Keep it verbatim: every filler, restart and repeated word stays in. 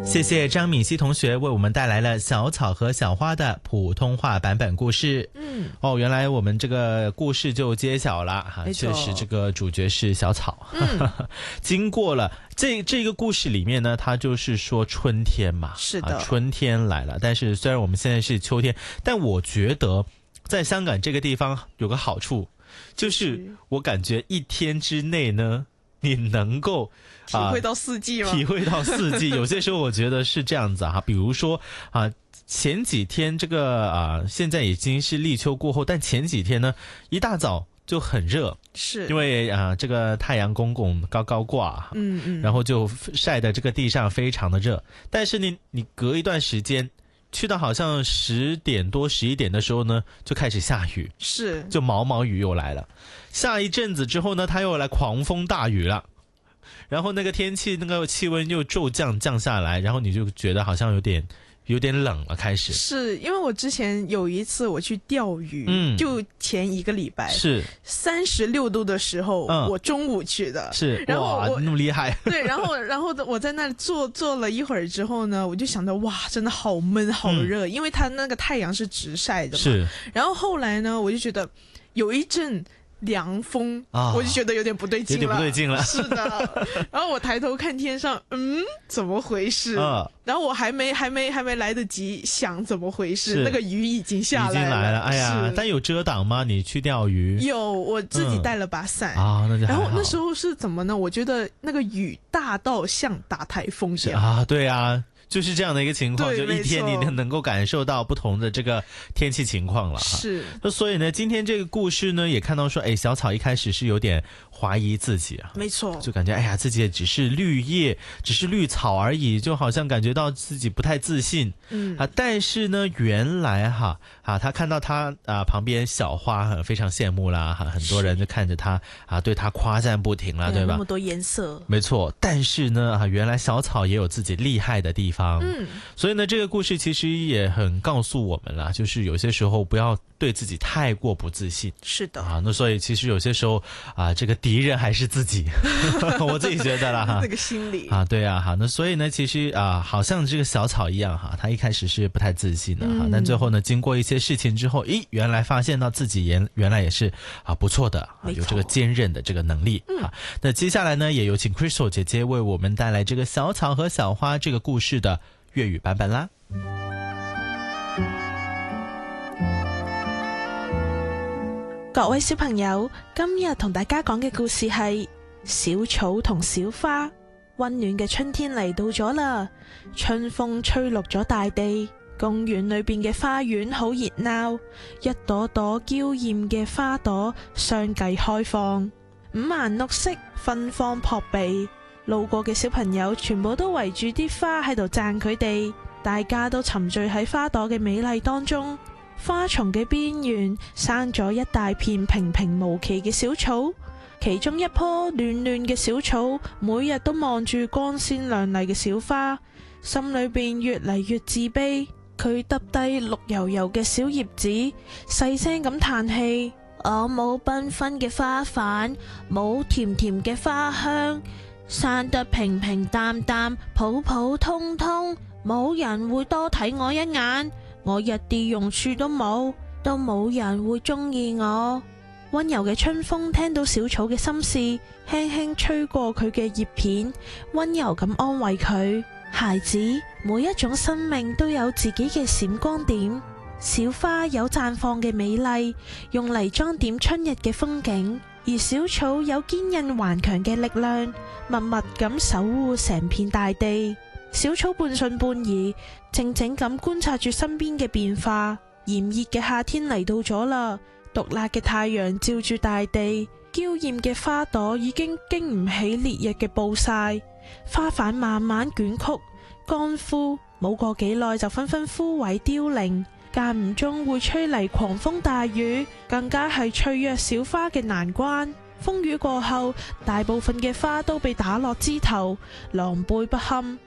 谢谢张敏熙同学为我们带来了小草和小花的普通话版本故事。嗯，哦，原来我们这个故事就揭晓了哈，确实这个主角是小草。嗯，经过了这这个故事里面呢，它就是说春天嘛， 是的， 啊，春天来了。但是虽然我们现在是秋天，但我觉得在香港这个地方有个好处，就是我感觉一天之内呢，你能够体会到四季吗？ 体会到四季，有些时候我觉得是这样子哈，比如说啊，前几天这个啊，现在已经是立秋过后，但前几天呢，一大早就很热， 是因为啊，这个太阳公公高高挂， 嗯嗯， 然后就晒的这个地上非常的热，但是你你隔一段时间。去到好像十点多十一点的时候呢，就开始下雨， 是就毛毛雨又来了。下一阵子之后呢，它又来狂风大雨了，然后那个天气那个气温又骤降降下来，然后你就觉得好像有点有点冷了，开始。 是因为我之前有一次我去钓鱼，嗯，就前一个礼拜是三十六度的时候，嗯，我中午去的， 是， 然后我那么厉害， 对，然后然后我在那坐坐了一会儿之后呢，我就想到哇，真的好闷好热，嗯，因为它那个太阳是直晒的嘛， 是。 然后后来呢，我就觉得有一阵凉风，啊，我就觉得有点不对劲了， 有点不对劲了。 是的，然后我抬头看天上，嗯，怎么回事？啊，然后我还没还没还没来得及想怎么回事，那个雨已经下来了， 已经来了。哎呀，但有遮挡吗？你去钓鱼？ 有，我自己带了把伞， 嗯，啊，那就还好。 然后那时候是怎么呢？我觉得那个雨大到像打台风一样啊，对啊。就是这样的一个情况，就一天你能够感受到不同的这个天气情况了。 是， 那所以呢，今天这个故事呢，也看到说，哎，小草一开始是有点怀疑自己啊， 没错， 就感觉哎呀，自己也只是绿叶，只是绿草而已，就好像感觉到自己不太自信。嗯啊，但是呢，原来哈啊，他看到他啊旁边小花非常羡慕啦，哈，很多人就看着他啊，对他夸赞不停了，对吧？ 那么多颜色， 没错。但是呢，啊，原来小草也有自己厉害的地方。嗯，所以呢，这个故事其实也很告诉我们啦，就是有些时候不要对自己太过不自信。 是的啊，那所以其实有些时候啊，这个敌人还是自己，我自己觉得啦哈。 这个心理啊，对啊，哈，那所以呢，其实啊，好像这个小草一样哈，他一开始是不太自信的哈，嗯，但最后呢，经过一些事情之后，咦，原来发现到自己原原来也是啊不错的，啊，有这个坚韧的这个能力。嗯，那接下来呢，也有请 Crystal 姐姐为我们带来这个小草和小花这个故事的粤語版本啦。 各位小朋友，今日同大家講嘅故事係小草同小花。溫暖嘅春天嚟到咗啦，春風吹綠咗大地，公園裏邊嘅花園好熱鬧，一朵朵嬌豔嘅花朵相繼開放，五顏六色，芬芳撲鼻。路過嘅小朋友全部都圍住啲花喺度讚佢哋，大家都沉醉喺花朵嘅美麗當中。花叢嘅邊緣生咗一大片平平無奇嘅小草，其中一棵暖暖嘅小草每日都望住光鮮亮麗嘅小花，心裏邊越嚟越自卑。佢耷低綠油油嘅小葉子，細聲咁嘆氣：我冇繽紛嘅花瓣，冇甜甜嘅花香，生得平平淡淡，普普通通，冇人會多睇我一眼，我一啲用處都冇，都冇人會鍾意我。溫柔嘅春風聽到小草嘅心事，輕輕吹過佢嘅葉片，溫柔咁安慰佢：孩子，每一種生命都有自己嘅閃光點，小花有綻放嘅美麗，用嚟裝點春日嘅風景，而小草有堅韌頑強嘅力量，默默咁守護成片大地。小草半信半疑，靜靜咁觀察住身邊嘅變化。炎熱嘅夏天嚟到咗啦，毒辣嘅太陽照住大地，嬌豔嘅花朵已經經唔起烈日嘅暴曬，花瓣慢慢捲曲乾枯，冇過幾耐就紛紛枯萎凋零，間唔中會吹嚟狂風大雨，更加係脆弱小花嘅難關。風雨過後，大部分嘅花都被打落枝頭，狼狽不堪。